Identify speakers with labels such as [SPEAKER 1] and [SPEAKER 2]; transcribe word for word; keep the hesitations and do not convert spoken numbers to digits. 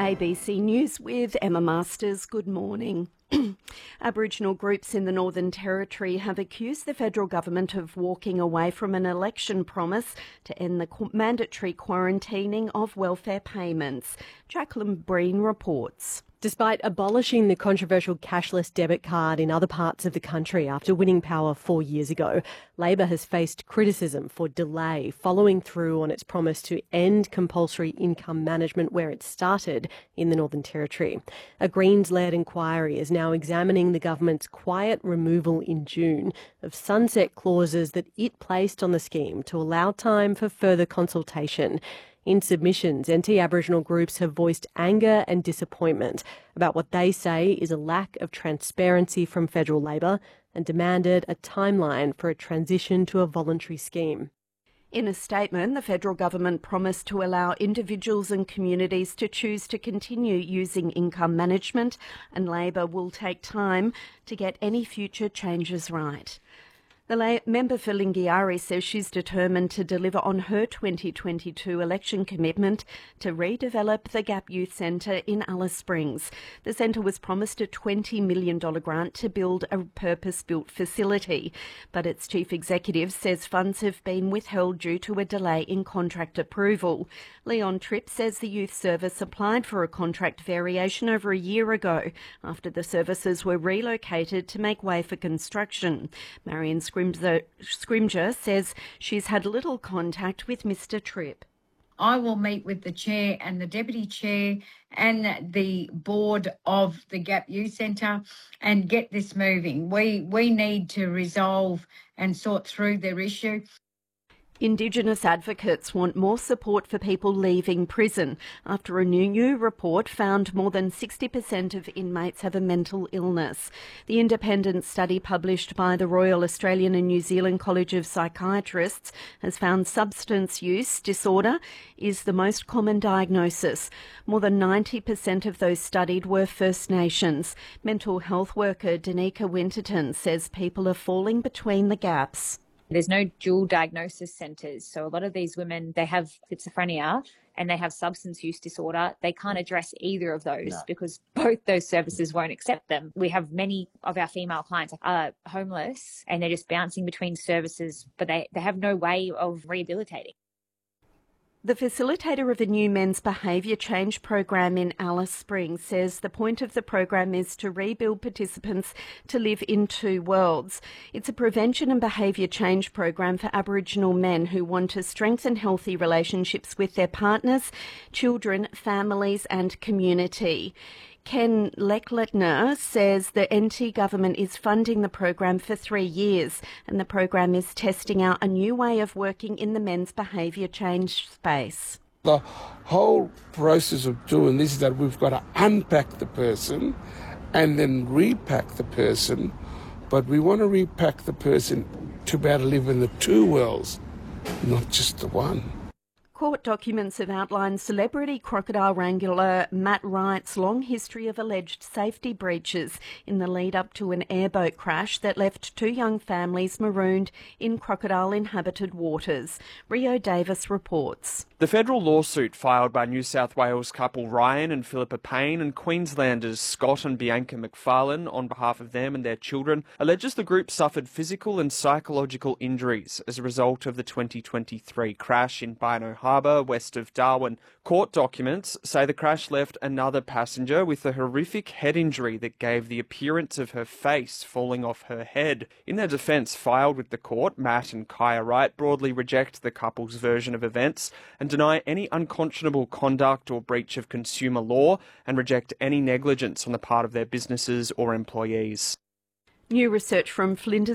[SPEAKER 1] A B C News with Emma Masters. Good morning. Aboriginal groups in the Northern Territory have accused the federal government of walking away from an election promise to end the mandatory quarantining of welfare payments. Jacqueline Breen reports.
[SPEAKER 2] Despite abolishing the controversial cashless debit card in other parts of the country after winning power four years ago, Labor has faced criticism for delay following through on its promise to end compulsory income management where it started in the Northern Territory. A Greens-led inquiry is now examining the government's quiet removal in June of sunset clauses that it placed on the scheme to allow time for further consultation. In submissions, anti-Aboriginal groups have voiced anger and disappointment about what they say is a lack of transparency from federal Labor and demanded a timeline for a transition to a voluntary scheme.
[SPEAKER 1] In a statement, the federal government promised to allow individuals and communities to choose to continue using income management, and Labor will take time to get any future changes right. The La- member for Lingiari says she's determined to deliver on her twenty twenty-two election commitment to redevelop the Gap Youth Centre in Alice Springs. The centre was promised a twenty million dollars grant to build a purpose-built facility, but its chief executive says funds have been withheld due to a delay in contract approval. Leon Tripp says the youth service applied for a contract variation over a year ago after the services were relocated to make way for construction. Marion Scrimger says she's had little contact with Mister Tripp.
[SPEAKER 3] I will meet with the chair and the deputy chair and the board of the Gap Youth Centre and get this moving. We we need to resolve and sort through their issue.
[SPEAKER 1] Indigenous advocates want more support for people leaving prison after a new, new report found more than sixty percent of inmates have a mental illness. The independent study published by the Royal Australian and New Zealand College of Psychiatrists has found substance use disorder is the most common diagnosis. More than ninety percent of those studied were First Nations. Mental health worker Danica Winterton says people are falling between the gaps.
[SPEAKER 4] There's no dual diagnosis centres. So a lot of these women, they have schizophrenia and they have substance use disorder. They can't address either of those no. because both those services won't accept them. We have many of our female clients are homeless and they're just bouncing between services, but they, they have no way of rehabilitating.
[SPEAKER 1] The facilitator of a new men's behaviour change program in Alice Springs says the point of the program is to rebuild participants to live in two worlds. It's a prevention and behaviour change program for Aboriginal men who want to strengthen healthy relationships with their partners, children, families and community. Ken Lecklettner says the N T government is funding the program for three years and the program is testing out a new way of working in the men's behaviour change space.
[SPEAKER 5] The whole process of doing this is that we've got to unpack the person and then repack the person, but we want to repack the person to be able to live in the two worlds, not just the one.
[SPEAKER 1] Court documents have outlined celebrity crocodile wrangler Matt Wright's long history of alleged safety breaches in the lead-up to an airboat crash that left two young families marooned in crocodile-inhabited waters. Rio Davis reports.
[SPEAKER 6] The federal lawsuit filed by New South Wales couple Ryan and Philippa Payne and Queenslanders Scott and Bianca McFarlane on behalf of them and their children alleges the group suffered physical and psychological injuries as a result of the twenty twenty-three crash in Bynoe Harbour, west of Darwin. Court documents say the crash left another passenger with a horrific head injury that gave the appearance of her face falling off her head. In their defence filed with the court, Matt and Kaya Wright broadly reject the couple's version of events and deny any unconscionable conduct or breach of consumer law and reject any negligence on the part of their businesses or employees.
[SPEAKER 1] New research from Flinders